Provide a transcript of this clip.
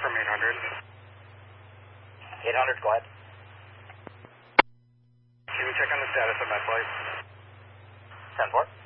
from 800. 800, go ahead. Can you check on the status of that flight? 10-4.